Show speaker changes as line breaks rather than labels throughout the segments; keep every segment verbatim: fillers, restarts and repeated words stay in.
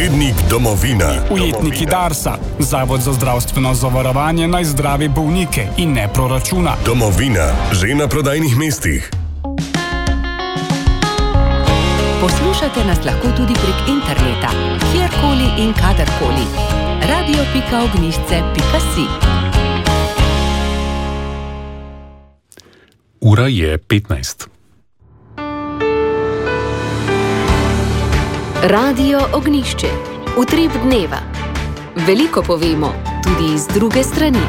Tednik domovina.
Ujetniki Darsa. Zavod za zdravstveno zavarovanje naj zdravi bolnike in ne proračuna.
Domovina. Že na prodajnih mestih.
Poslušate nas lahko tudi prek interneta, kjerkoli in kadarkoli. radio pika ognjišče pika si.
Ura je petnajst.
Radio Ognjišče. Utrip dneva. Veliko povemo, tudi iz druge strani.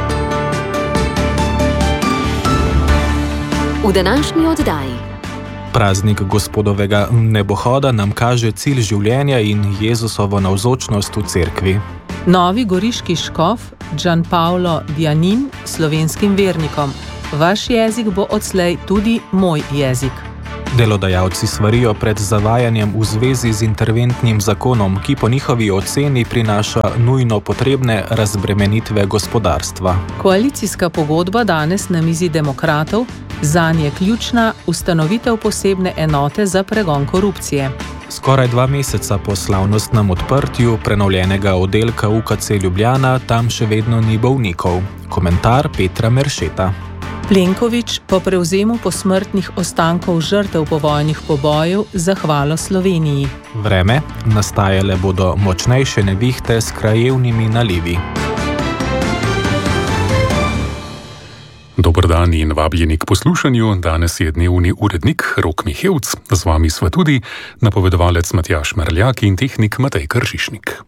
V današnji oddaji.
Praznik Gospodovega nebohoda nam kaže cilj življenja in Jezusovo navzočnost v cerkvi.
Novi goriški škof Gianpaolo Dianin slovenskim vernikom. Vaš jezik bo odslej tudi moj jezik.
Delodajalci svarijo pred zavajanjem v zvezi z interventnim zakonom, ki po njihovi oceni prinaša nujno potrebne razbremenitve gospodarstva.
Koalicijska pogodba danes na mizi demokratov, zanj je ključna ustanovitev posebne enote za pregon korupcije.
Skoraj dva meseca po slavnostnem odprtju prenovljenega oddelka U K C Ljubljana tam še vedno ni bolnikov. Komentar Petra Meršeta.
Plenković po prevzemu posmrtnih ostankov žrtev povojnih pobojev zahvalo Sloveniji.
Vreme, nastajale bodo močnejše nevihte s krajevnimi nalivi.
Dober dan in vabljeni k poslušanju. Danes je dnevni urednik Rok Mihevc, z vami sva tudi napovedovalec Matjaž Merljak in tehnik Matej Kršišnik.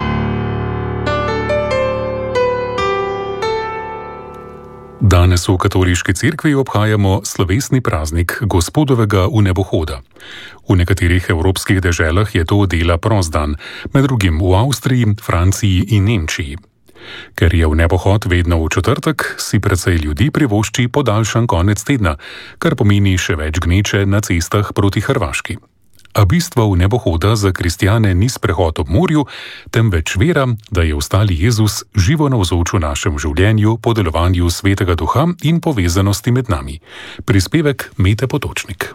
Danes v katoliški cerkvi obhajamo slovesni praznik Gospodovega vnebohoda. V nekaterih evropskih deželah je to dela prost dan, med drugim v Avstriji, Franciji in Nemčiji. Ker je vnebohod vedno v četrtek, si precej ljudi privošči podaljšan konec tedna, kar pomeni še več gneče na cestah proti Hrvaški. A bistvo vnebohoda za kristjane ni sprehod ob morju, temveč vera, da je ostali Jezus živo navzoč v našem življenju po delovanju Svetega Duha in povezanosti med nami. Prispevek Mete Potočnik.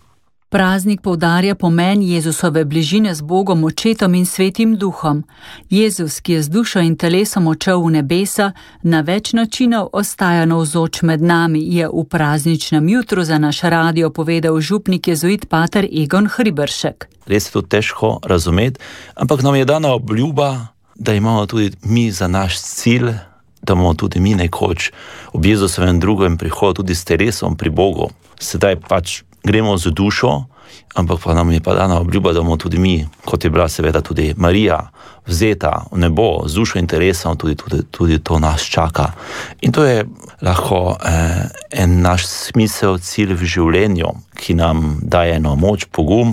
Praznik poudarja pomen Jezusove bližine z Bogom Očetom in Svetim Duhom. Jezus, ki je z dušo in telesom odšel v nebesa, na več načinov ostaja navzoč med nami, je v prazničnem jutru za naš radio povedal župnik jezuit pater Egon Hriberšek.
Res je to težko razumeti, ampak nam je dana obljuba, da imamo tudi mi za naš cilj, da bomo tudi mi nekoč ob Jezusovem drugem prihodu tudi s telesom pri Bogu. Sedaj pač gremo z dušo, ampak pa nam je pa dana obljuba, da bomo tudi mi, kot je bila seveda tudi Marija, vzeta v nebo z dušo in telesom, tudi, tudi, tudi to nas čaka. In to je lahko eh, en naš smisel, cilj v življenju, ki nam daje eno moč, pogum,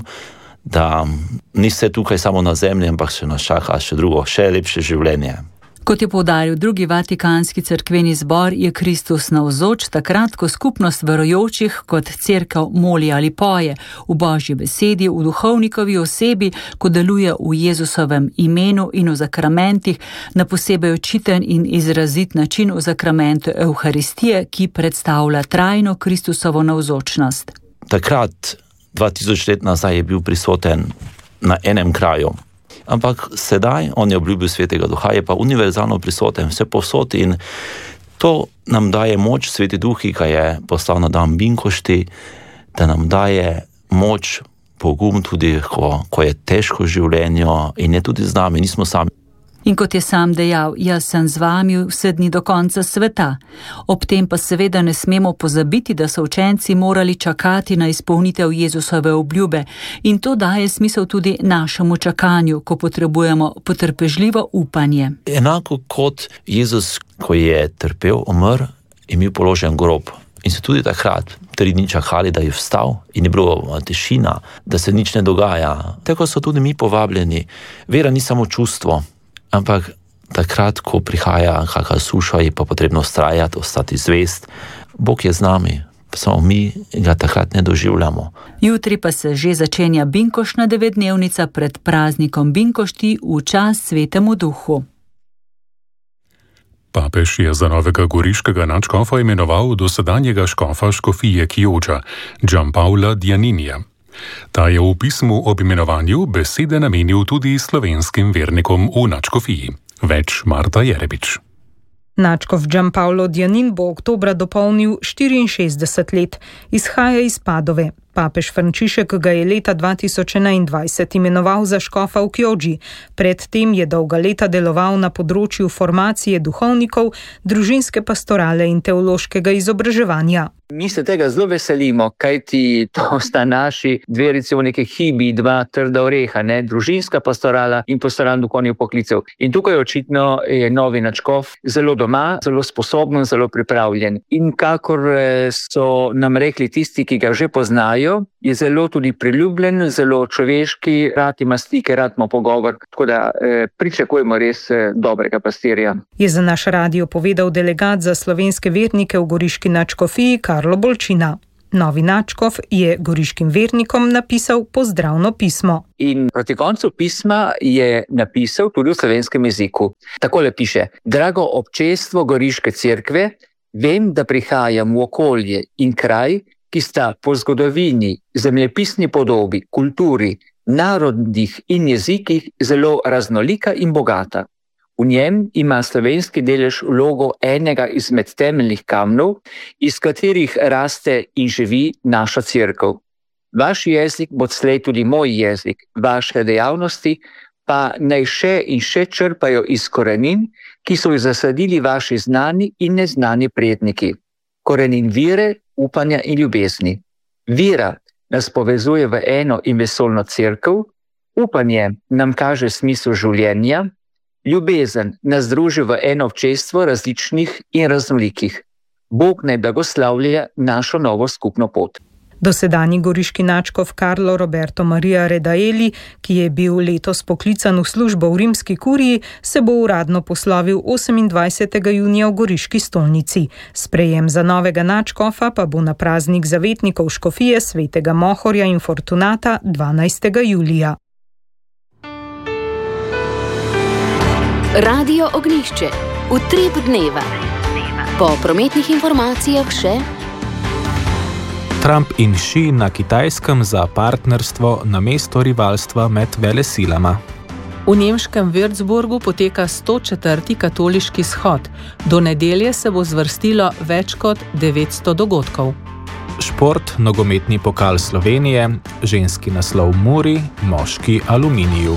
da ni vse tukaj samo na zemlji, ampak še nas čaka še drugo, še lepše življenje.
Kot je poudaril drugi vatikanski cerkveni zbor, je Kristus navzoč takrat, ko skupnost verujočih kot cerkev moli ali poje, v Božji besedi, v duhovnikovi osebi, ko deluje v Jezusovem imenu in v zakramentih, na posebej očiten in izrazit način v zakramentu Evharistije, ki predstavlja trajno Kristusovo navzočnost.
Takrat, dva tisoč let nazaj, je bil prisoten na enem kraju. Ampak sedaj on je obljubil Svetega Duha, je pa univerzalno prisoten vse povsod in to nam daje moč, Sveti Duh, ki ga je poslal na dan Binkošti, da nam daje moč, pogum tudi, ko, ko je težko življenje in je tudi z nami, nismo sami.
In kot je sam dejal, jaz sem z vami vse dni do konca sveta. Ob tem pa seveda ne smemo pozabiti, da so učenci morali čakati na izpolnitev Jezusove obljube in to daje smisel tudi našemu čakanju, ko potrebujemo potrpežljivo upanje.
Enako kot Jezus, ko je trpel, umr, je imel položen grob. In so tudi takrat tri dni čakali, da je vstal in je bilo tišina, da se nič ne dogaja. Tako so tudi mi povabljeni. Vera ni samo čustvo, ampak takrat, ko prihaja kakšna suša, je pa potrebno vztrajati, ostati zvest. Bog je z nami, samo mi ga takrat ne doživljamo.
Jutri pa se že začenja Binkoštna devetdnevnica pred praznikom Binkošti v čas Svetemu Duhu.
Papež je za novega goriškega nadškofa imenoval dosedanjega škofa škofije Chioggia, Gianpaola Dianinija. Ta je v pismu ob imenovanju besede namenil tudi slovenskim vernikom v nadškofiji. Več Marta Jerebič.
Nadškof Gianpaolo Dianin bo oktobra dopolnil štiriinšestdeset let, izhaja iz Padove. Papež Frančišek ga je leta dva tisoč enaindvajset imenoval za škofa v Chioggi. Predtem je dolga leta deloval na področju formacije duhovnikov, družinske pastorale in teološkega izobraževanja.
Mi se tega zelo veselimo, kajti to sta naši dve recimo neke hibi, dva trda oreha, ne? Družinska pastorala in pastoral duhovnih poklicev. In tukaj očitno je novi nadškof zelo doma, zelo sposoben, zelo pripravljen. In kakor so nam rekli tisti, ki ga že poznajo, je zelo tudi priljubljen, zelo človeški, rad ima stike, rad ima pogovor, tako da eh, pričakujemo res eh, dobrega pastirja.
Je za naš radio povedal delegat za slovenske vernike v goriški nadškofiji Karlo Bolčina. Novi nadškof je goriškim vernikom napisal pozdravno pismo.
In proti koncu pisma je napisal tudi v slovenskem jeziku. Takole piše: Drago občestvo Goriške cerkve, vem, da prihajam v okolje in kraj, ki sta po zgodovini, zemljepisni podobi, kulturi, narodih in jezikih zelo raznolika in bogata. V njem ima slovenski delež vlogo enega izmed temeljnih kamnov, iz katerih raste in živi naša cerkev. Vaš jezik bo slej tudi moj jezik, vaše dejavnosti pa naj še in še črpajo iz korenin, ki so jih zasadili vaši znani in neznani predniki. Korenin vire, upanja in ljubezni. Vira nas povezuje v eno in vesoljno cerkev, upanje nam kaže smisel življenja, ljubezen nas združi v eno občestvo različnih in raznolikih. Bog naj blagoslavlja našo novo skupno pot.
Dosedanji goriški nadškof Carlo Roberto Maria Redaeli, ki je bil letos poklican v službo v rimski kuriji, se bo uradno poslovil osemindvajsetega junija v goriški stolnici. Sprejem za novega nadškofa pa bo na praznik zavetnikov škofije svetega Mohorja in Fortunata dvanajstega julija.
Radio Ognjišče. Utrip dneva. Po prometnih informacijah še
Trump in Xi na Kitajskem za partnerstvo namesto rivalstva med velesilama.
V nemškem Würzburgu poteka sto četrti katoliški shod. Do nedelje se bo zvrstilo več kot devetsto dogodkov.
Šport, nogometni pokal Slovenije, ženski naslov Muri, moški Aluminiju.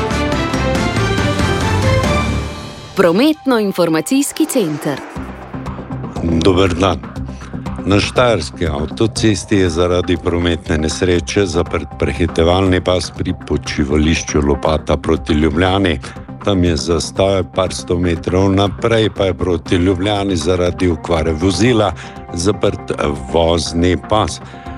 Prometno-informacijski center.
Dober dan. Na Štajerski avtocesti je zaradi prometne nesreče zaprt prehitevalni pas pri počivališču Lopata proti Ljubljani. Tam je zastoj par sto metrov naprej, pa je proti Ljubljani zaradi okvare vozila zaprt vozni pas.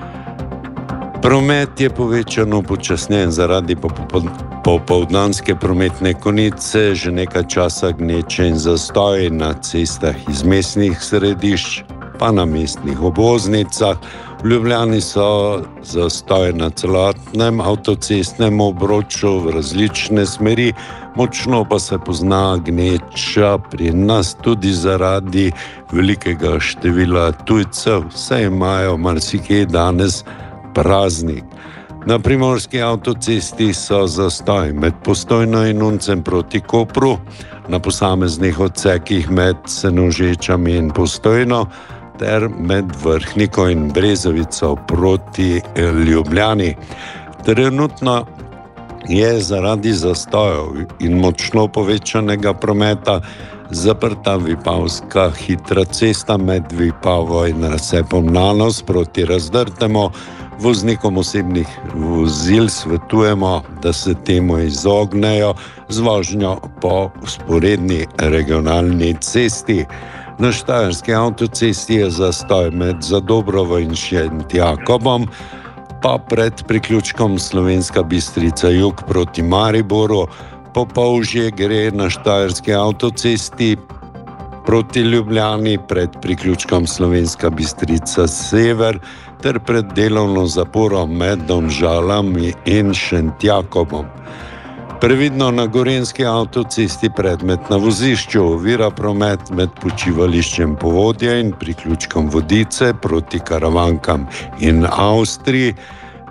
Promet je povečano počasnjen zaradi popoldanske prometne konice, že nekaj časa gneče in zastoj na cestah iz mestnih središč, pa na mestnih obvoznicah. V Ljubljani so zastoj na celotnem avtocestnem obroču v različne smeri, močno pa se pozna gneča pri nas tudi zaradi velikega števila tujcev, saj imajo marsikje danes praznik. Na primorski avtocesti so zastoj med Postojno in Uncem proti Kopru, na posameznih odsekih med Senožečami in Postojno ter med Vrhniko in Brezovico proti Ljubljani. Trenutno je zaradi zastojev in močno povečanega prometa zaprta Vipavska hitra cesta med Vipavo in razcepom Nanos proti Razdrtemu. Voznikom osebnih vozil svetujemo, da se temu izognejo z vožnjo po vzporedni regionalni cesti. Na Štajerski avtocesti je zastoj med Zadobrovo in Šentjakobom, pa pred priključkom Slovenska Bistrica jug proti Mariboru. Po Polžje gre na Štajerski avtocesti proti Ljubljani pred priključkom Slovenska Bistrica sever ter pred delovno zaporo med Domžalami in Šentjakobom. Previdno na Gorenjski avtocesti predmet na vozišču ovira promet med počivališčem Povodje in priključkom Vodice proti Karavankam in Avstriji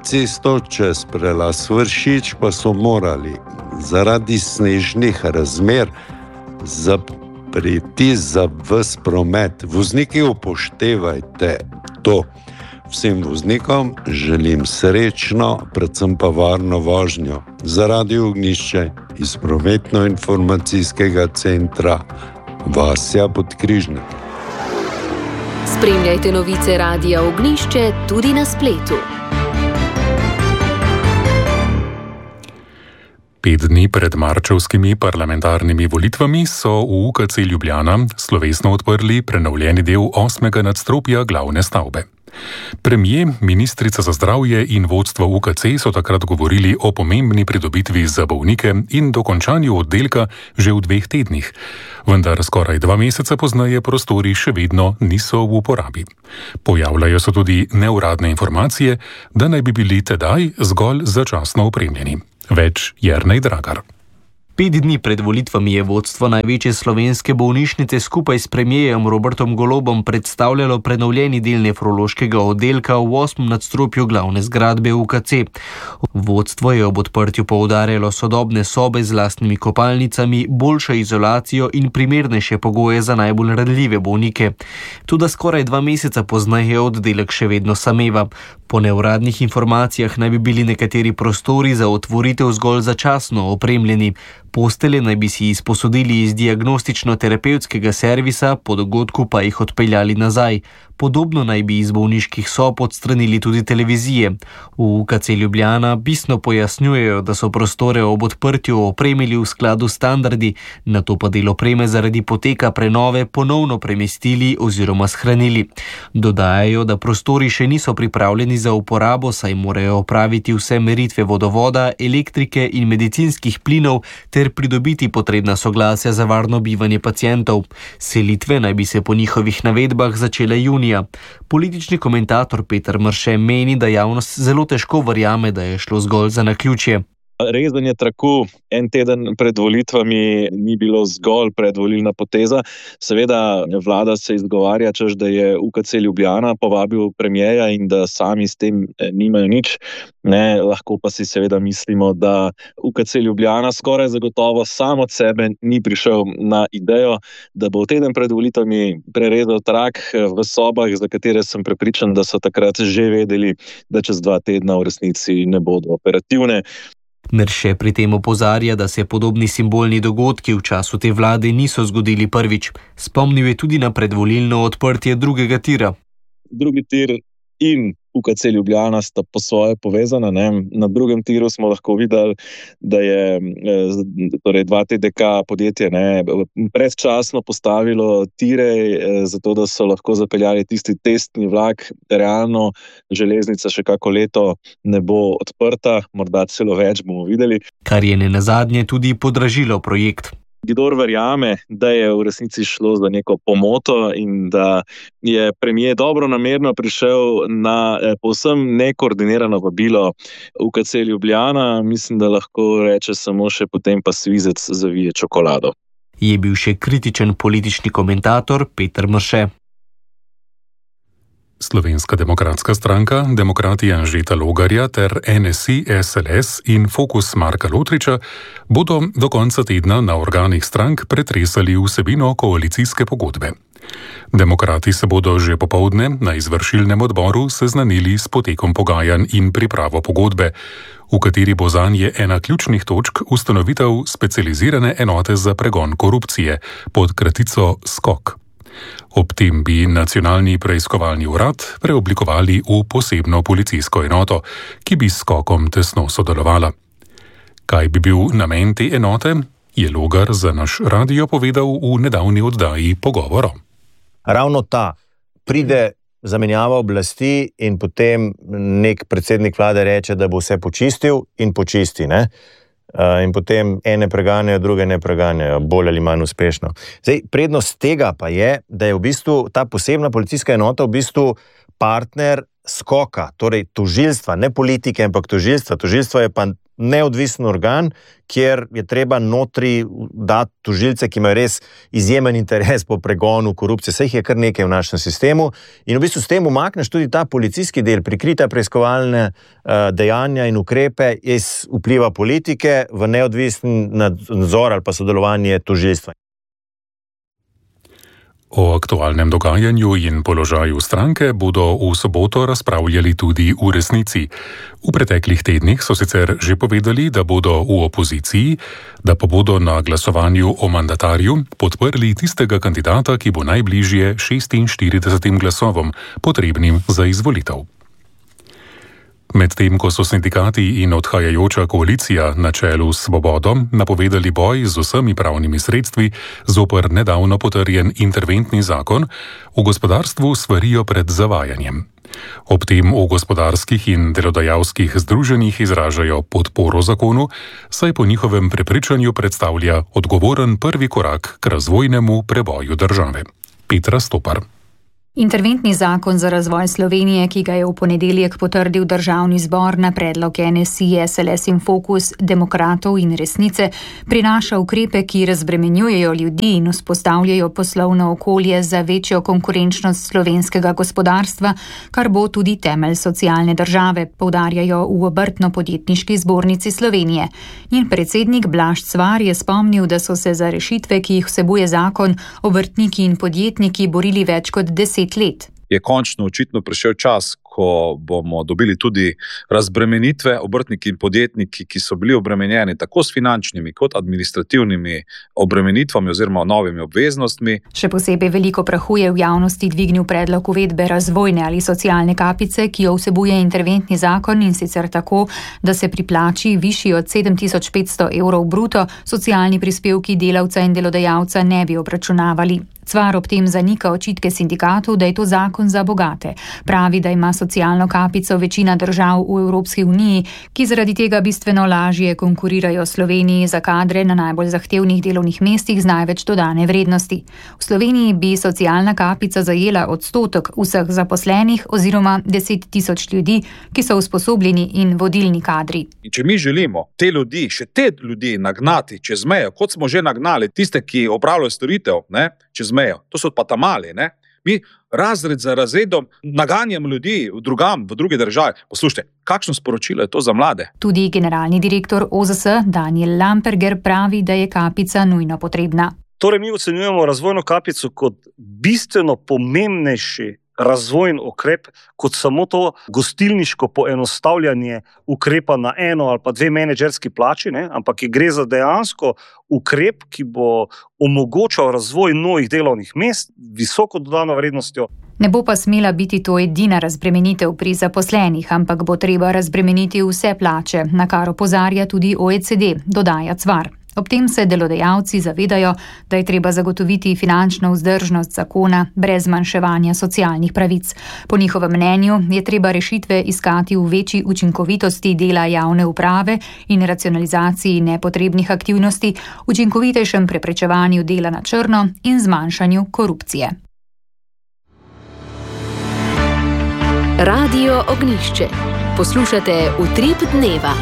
cesto čez prelaz Vršič pa so morali zaradi snežnih razmer zapreti za ves promet. Vozniki, upoštevajte to. Vsem voznikom želim srečno, predvsem pa varno vožnjo. Za Radio Ognjišče iz prometno-informacijskega centra Vasja Podkrižnik.
Spremljajte novice Radia Ognjišče tudi na spletu.
Pet dni pred marčevskimi parlamentarnimi volitvami so v U K C Ljubljana slovesno odprli prenovljeni del osmega nadstropja glavne stavbe. Premijer, ministrica za zdravje in vodstvo U K C so takrat govorili o pomembni pridobitvi za bolnike in dokončanju oddelka že v dveh tednih, vendar skoraj dva meseca pozneje prostori še vedno niso v uporabi. Pojavljajo se tudi neuradne informacije, da naj bi bili tedaj zgolj začasno opremljeni. Več Jernej Dragar.
Pet dni pred volitvami je vodstvo največje slovenske bolnišnice skupaj s premijerjem Robertom Golobom predstavljalo prenovljeni del nefrološkega oddelka v osmem nadstropju glavne zgradbe U K C. Vodstvo je ob odprtju poudarjalo sodobne sobe z lastnimi kopalnicami, boljšo izolacijo in primernejše pogoje za najbolj ranljive bolnike. Toda skoraj dva meseca pozneje oddelek še vedno sameva. Po neuradnih informacijah naj bi bili nekateri prostori za otvoritev zgolj začasno opremljeni. Postelje naj bi si izposodili iz diagnostično-terapevtskega servisa, po dogodku pa jih odpeljali nazaj. Podobno naj bi iz bolniških sob odstranili tudi televizije. V U K C Ljubljana pisno pojasnjujejo, da so prostore ob odprtju opremili v skladu s standardi, nato pa del opreme zaradi poteka prenove ponovno premestili oziroma shranili. Dodajajo, da prostori še niso pripravljeni za uporabo, saj morajo opraviti vse meritve vodovoda, elektrike in medicinskih plinov ter pridobiti potrebna soglasja za varno bivanje pacientov. Selitve naj bi se po njihovih navedbah začele junija. Politični komentator Peter Mrše meni, da javnost zelo težko verjame, da je šlo zgolj za naključje.
Rezanje traku en teden pred volitvami ni bilo zgolj predvolilna poteza. Seveda vlada se izgovarja, češ da je U K C Ljubljana povabil premijeja in da sami s tem nimajo nič. Ne, lahko pa si seveda mislimo, da U K C Ljubljana skoraj zagotovo sam od sebe ni prišel na idejo, da bo teden pred volitvami prerezal trak v sobah, za katere sem prepričan, da so takrat že vedeli, da čez dva tedna v resnici ne bodo operativne.
Mrše pri tem opozarja, da se podobni simbolni dogodki v času te vlade niso zgodili prvič. Spomnil je tudi na predvolilno odprtje drugega tira.
Drugi tir in U K C Ljubljana sta po svoje povezana. Ne? Na drugem tiru smo lahko videli, da je torej dva T D K podjetje ne, predčasno postavilo tire, zato da so lahko zapeljali tisti testni vlak. Realno železnica še kako leto ne bo odprta, morda celo več bomo videli.
Kar je nenazadnje tudi podražilo projekt.
Kdor verjame, da je v resnici šlo za neko pomoto in da je premijer dobro namerno prišel na povsem nekoordinirano vabilo U K C Ljubljana, mislim, da lahko reče samo še potem pa svizec zavije čokolado.
Je bil še kritičen politični komentator Peter Mrše.
Slovenska demokratska stranka, Demokrati Anžeta Logarja ter N S I S L S in Fokus Marka Lotriča bodo do konca tedna na organih strank pretresali vsebino koalicijske pogodbe. Demokrati se bodo že popoldne na izvršilnem odboru seznanili s potekom pogajanj in pripravo pogodbe, v kateri bo zanje ena ključnih točk ustanovitev specializirane enote za pregon korupcije pod kratico SKOK. Ob tem bi nacionalni preiskovalni urad preoblikovali v posebno policijsko enoto, ki bi s SKOK-om tesno sodelovala. Kaj bi bil namen te enote, je Logar za naš radio povedal v nedavni oddaji Pogovoro.
Ravno ta pride zamenjava oblasti in potem nek predsednik vlade reče, da bo vse počistil in počisti, ne? In potem ene preganjajo, druge ne preganjajo, bolj ali manj uspešno. Zdaj, prednost tega pa je, da je v bistvu ta posebna policijska enota v bistvu partner SKOK-a, torej tožilstva, ne politike, ampak tožilstva. Tožilstvo je pa neodvisen organ, kjer je treba notri dati tožilce, ki imajo res izjemen interes po pregonu korupcije. Saj jih je kar nekaj v našem sistemu. In v bistvu s tem umakneš tudi ta policijski del, prikrita preiskovalne uh, dejanja in ukrepe iz vpliva politike v neodvisen nadzor ali pa sodelovanje tožilstva.
O aktualnem dogajanju in položaju stranke bodo v soboto razpravljali tudi v Resnici. V preteklih tednih so sicer že povedali, da bodo v opoziciji, da pa bodo na glasovanju o mandatarju podprli tistega kandidata, ki bo najbližje šestinštiridesetim glasovom, potrebnim za izvolitev. Medtem ko so sindikati in odhajajoča koalicija na čelu s Svobodo napovedali boj z vsemi pravnimi sredstvi zoper nedavno potrjen interventni zakon, v gospodarstvu svarijo pred zavajanjem. Ob tem v gospodarskih in delodajalskih združenjih izražajo podporo zakonu, saj po njihovem prepričanju predstavlja odgovoren prvi korak k razvojnemu preboju države. Petra Stopar.
Interventni zakon za razvoj Slovenije, ki ga je v ponedeljek potrdil Državni zbor na predlog N S I, S L S in Fokus, Demokratov in Resnice, prinaša ukrepe, ki razbremenjujejo ljudi in vzpostavljajo poslovno okolje za večjo konkurenčnost slovenskega gospodarstva, kar bo tudi temelj socialne države, poudarjajo v Obrtno-podjetniški zbornici Slovenije. Njen predsednik Blaž Cvar je spomnil, da so se za rešitve, ki jih vsebuje zakon, obrtniki in podjetniki borili več kot deset let.
Je končno očitno prišel čas, ko bomo dobili tudi razbremenitve. Obrtniki in podjetniki, ki so bili obremenjeni tako s finančnimi kot administrativnimi obremenitvami oziroma novimi obveznostmi.
Še posebej veliko prahu je v javnosti dvignil predlog uvedbe razvojne ali socialne kapice, ki jo vsebuje interventni zakon, in sicer tako, da se pri plači višji od sedem tisoč petsto evrov bruto socialni prispevki delavca in delodajalca ne bi obračunavali. Cvar ob tem zanika očitke sindikatov, da je to zakon za bogate. Pravi, da ima socialno kapico večina držav v Evropski uniji, ki zaradi tega bistveno lažje konkurirajo Sloveniji za kadre na najbolj zahtevnih delovnih mestih z največ dodane vrednosti. V Sloveniji bi socialna kapica zajela odstotek vseh zaposlenih oziroma deset tisoč ljudi, ki so usposobljeni in vodilni kadri.
In če mi želimo te ljudi, še te ljudi nagnati čez mejo, kot smo že nagnali tiste, ki opravljajo storitev, ne, čez mejo, to so pa tamali, ne? Mi razred za razredom naganjamo ljudi v drugam, v druge države. Poslušajte, kakšno sporočilo je to za mlade?
Tudi generalni direktor O Z S Daniel Lamperger pravi, da je kapica nujno potrebna.
Torej, mi ocenjujemo razvojno kapico kot bistveno pomembnejši razvojni ukrep, kot samo to gostilniško poenostavljanje ukrepa na eno ali pa dve menedžerski plači, ne? Ampak gre za dejansko ukrep, ki bo omogočal razvoj novih delovnih mest, visoko dodano vrednostjo.
Ne bo pa smela biti to edina razbremenitev pri zaposlenih, ampak bo treba razbremeniti vse plače, na kar opozarja tudi O E C D, dodaja Cvar. Ob tem se delodajalci zavedajo, da je treba zagotoviti finančno vzdržnost zakona brez zmanjševanja socialnih pravic. Po njihovem mnenju je treba rešitve iskati v večji učinkovitosti dela javne uprave in racionalizaciji nepotrebnih aktivnosti, učinkovitejšem preprečevanju dela na črno in zmanjšanju korupcije.
Radio Ognjišče. Poslušate Utrip dneva.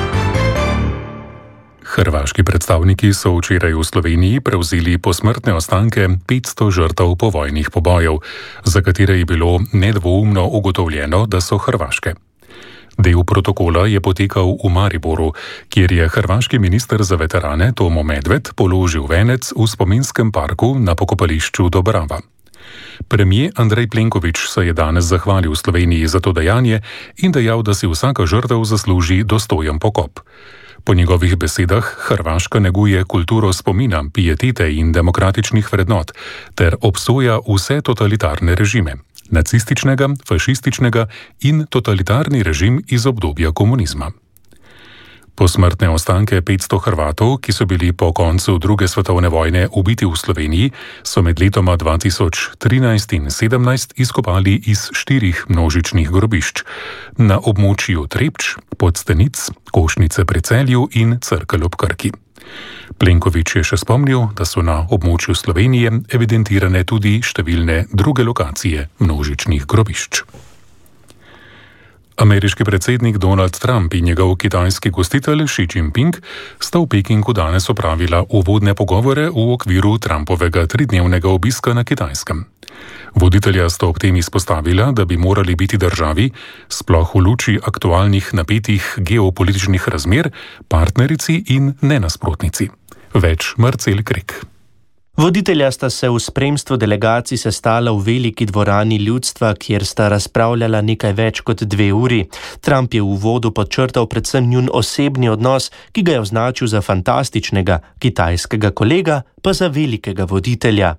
Hrvaški predstavniki so včeraj v Sloveniji prevzeli posmrtne ostanke petsto žrtev povojnih pobojev, za katere je bilo nedvoumno ugotovljeno, da so hrvaške. Del protokola je potekal v Mariboru, kjer je hrvaški minister za veterane Tomo Medved položil venec v spominskem parku na pokopališču Dobrava. Premijer Andrej Plenković se je danes zahvalil Sloveniji za to dejanje in dejal, da si vsaka žrtev zasluži dostojen pokop. Po njegovih besedah Hrvaška neguje kulturo spomina, pietete in demokratičnih vrednot ter obsoja vse totalitarne režime, nacističnega, fašističnega in totalitarni režim iz obdobja komunizma. Posmrtne ostanke petsto Hrvatov, ki so bili po koncu druge svetovne vojne ubiti v Sloveniji, so med letoma dva tisoč trinajst in sedemnajst izkopali iz štirih množičnih grobišč na območju Trepč, Podstenic, Košnice pri Celju in Cerkelj ob Krki. Plenković je še spomnil, da so na območju Slovenije evidentirane tudi številne druge lokacije množičnih grobišč. Ameriški predsednik Donald Trump in njegov kitajski gostitelj Xi Jinping sta v Pekingu danes opravila uvodne pogovore v okviru Trumpovega tridnevnega obiska na Kitajskem. Voditelja sta ob tem izpostavila, da bi morali biti državi, sploh v luči aktualnih napetih geopolitičnih razmer, partnerici in nenasprotnici. Več Marcel Krek.
Voditelja sta se v spremstvu delegacij sestala v veliki dvorani ljudstva, kjer sta razpravljala nekaj več kot dve uri. Trump je v uvodu podčrtal predvsem njun osebni odnos, ki ga je označil za fantastičnega, kitajskega kolega pa za velikega voditelja.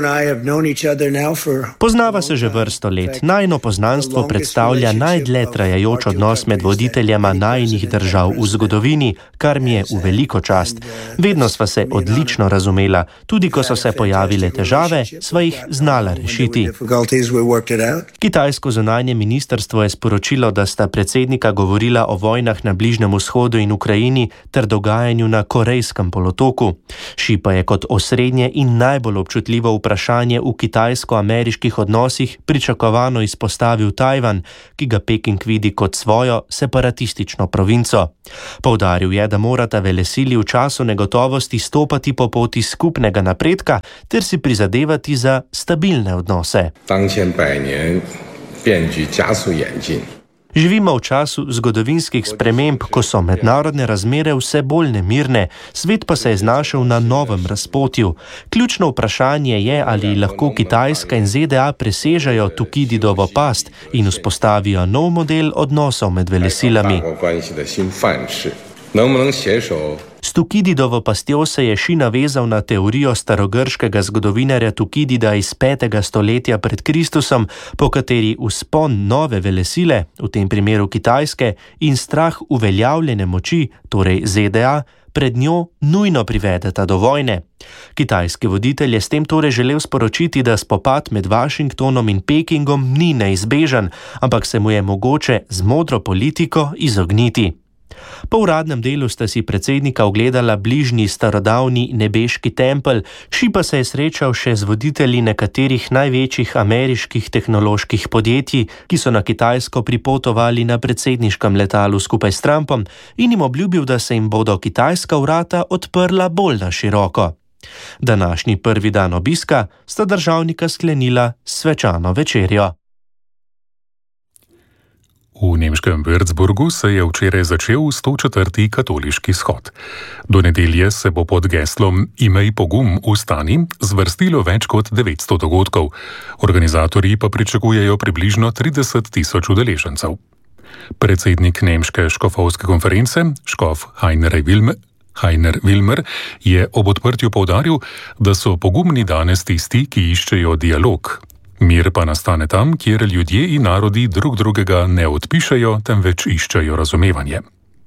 Poznava se že vrsto let. Najino poznanstvo predstavlja najdlje trajajoč odnos med voditeljema najinih držav v zgodovini, kar mi je v veliko čast. Vedno sva se odlično razumela, tudi ko so se pojavile težave, sva jih znala rešiti. Kitajsko zunanje ministrstvo je sporočilo, da sta predsednika govorila o vojnah na Bližnjem vzhodu in Ukrajini ter dogajanju na Korejskem polotoku. Xi pa je kot osrednje in najbolj občutljivo vprašanje v kitajsko-ameriških odnosih pričakovano izpostavil Tajvan, ki ga Peking vidi kot svojo separatistično provinco. Poudaril je, da morata velesili v času negotovosti stopati po poti skupnega napredka ter si prizadevati za stabilne odnose. Živimo v času zgodovinskih sprememb, ko so mednarodne razmere vse bolj nemirne, svet pa se je znašel na novem razpotju. Ključno vprašanje je, ali lahko Kitajska in Z D A presežejo Thukydidovo past in vzpostavijo nov model odnosov med velesilami. S Thukydidovo pastjo se je Xi navezal na teorijo starogrškega zgodovinarja Thukydida iz petega stoletja pred Kristusom, po kateri vzpon nove velesile, v tem primeru Kitajske, in strah uveljavljene moči, torej Z D A, pred njo nujno privedeta do vojne. Kitajski voditelj je s tem torej želel sporočiti, da spopad med Washingtonom in Pekingom ni neizbežen, ampak se mu je mogoče z modro politiko izogniti. Po uradnem delu sta si predsednika ogledala bližnji starodavni nebeški tempelj, Xi pa se je srečal še z voditelji nekaterih največjih ameriških tehnoloških podjetij, ki so na Kitajsko pripotovali na predsedniškem letalu skupaj s Trumpom, in jim obljubil, da se jim bodo kitajska vrata odprla bolj na široko. Današnji prvi dan obiska sta državnika sklenila s svečano večerjo.
V nemškem Würzburgu se je včeraj začel sto četrti katoliški shod. Do nedelje se bo pod geslom Imej pogum, vstani zvrstilo več kot devetsto dogodkov. Organizatorji pa pričakujejo približno trideset tisoč udeležencev. Predsednik nemške škofovske konference, škof Heiner Wilmer, Heiner Wilmer, je ob odprtju poudaril, da so pogumni danes tisti, ki iščejo dialog. Mir pa nastane tam, kjer ljudje in narodi drug drugega ne odpišejo, temveč iščejo razumevanje.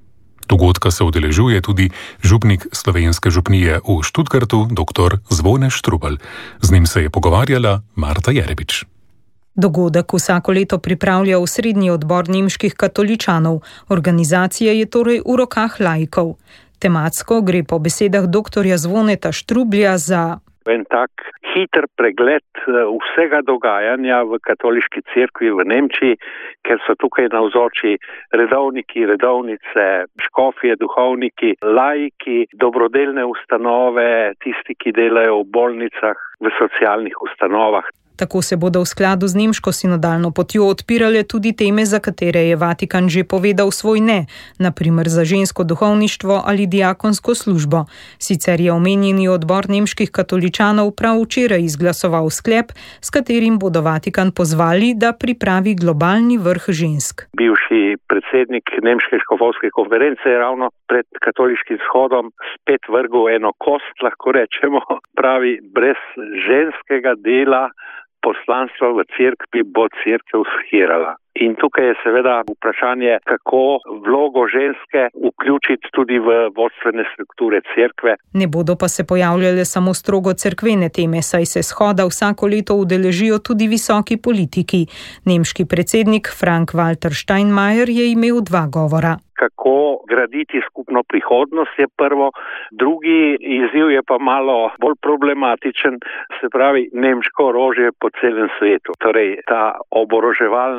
Dogodka se udeležuje tudi župnik slovenske župnije v Študgartu, dr. Zvone Štrubel. Z njim se je pogovarjala Marta Jerebič.
Dogodek vsako leto pripravlja osrednji odbor nemških katoličanov. Organizacija je torej v rokah laikov. Tematsko gre po besedah doktorja Zvoneta Štrublja za
en tak hiter pregled vsega dogajanja v katoliški cerkvi v Nemčiji, ker so tukaj navzoči redovniki, redovnice, škofje, duhovniki, laiki, dobrodelne ustanove, tisti, ki delajo v bolnicah, v socialnih ustanovah.
Tako se bodo v skladu z nemško sinodalno potjo odpirale tudi teme, za katere je Vatikan že povedal svoj ne, na primer za žensko duhovništvo ali diakonsko službo. Sicer je omenjeni odbor nemških katoličanov prav včeraj izglasoval sklep, s katerim bodo Vatikan pozvali, da pripravi globalni vrh žensk.
Bivši predsednik nemške škofovske konference je ravno pred katoliškim shodom spet vrgel eno kost, lahko rečemo, pravi, brez ženskega dela poslanstva v cerkvi bo cerkev shirala. In tukaj je seveda vprašanje, kako vlogo ženske vključiti tudi v vodstvene strukture cerkve.
Ne bodo pa se pojavljale samo strogo cerkvene teme, saj se shoda vsako leto udeležijo tudi visoki politiki. Nemški predsednik Frank-Walter Steinmeier je imel dva govora.
Kako graditi skupno prihodnost je prvo, drugi izziv je pa malo bolj problematičen, se pravi nemško orožje po celem svetu. Torej ta oboroževalna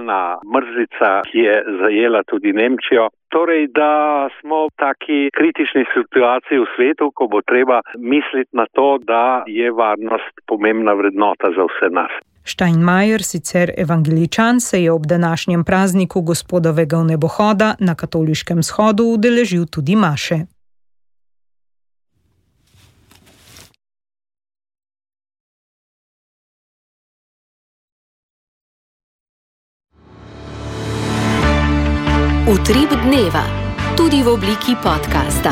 mrzlica, ki je zajela tudi Nemčijo. Torej, da smo v taki kritični situaciji v svetu, ko bo treba misliti na to, da je varnost pomembna vrednota za vse nas.
Steinmeier, sicer evangeličan, se je ob današnjem prazniku Gospodovega vnebohoda na katoliškem shodu udeležil tudi maše.
Utrip dneva, tudi v obliki podcasta.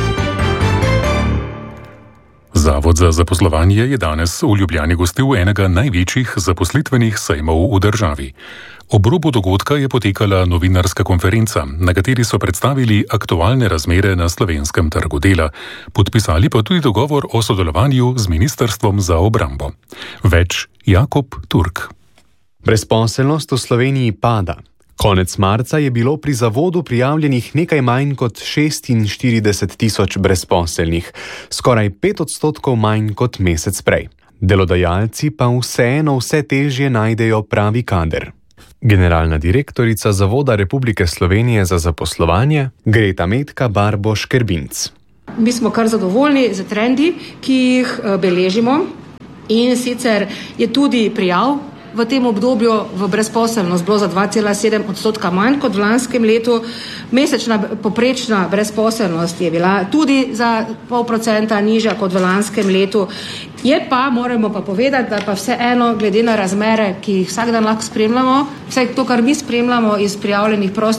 Zavod za zaposlovanje je danes v Ljubljani gostil enega največjih zaposlitvenih sejmov v državi. Ob robu dogodka je potekala novinarska konferenca, na kateri so predstavili aktualne razmere na slovenskem trgu dela, podpisali pa tudi dogovor o sodelovanju z Ministrstvom za obrambo. Več Jakob Turk.
Brezposelnost v Sloveniji pada. Konec marca je bilo pri zavodu prijavljenih nekaj manj kot šestinštirideset tisoč brezposelnih, skoraj pet odstotkov manj kot mesec prej. Delodajalci pa vseeno vse težje najdejo pravi kader. Generalna direktorica Zavoda Republike Slovenije za zaposlovanje Greta Metka Barbo Škerbinc.
Mi smo kar zadovoljni z trendi, ki jih beležimo, in sicer je tudi prijav v tem obdobju v brezposelnost bilo za dva cela sedem odstotka manj kot v lanskem letu. Mesečna poprečna brezposelnost je bila tudi za pol procenta nižja kot v lanskem letu. Je pa, moramo pa povedati, da pa vseeno glede na razmere, ki jih vsak dan lahko spremljamo, vse to, kar mi spremljamo iz prijavljenih prostih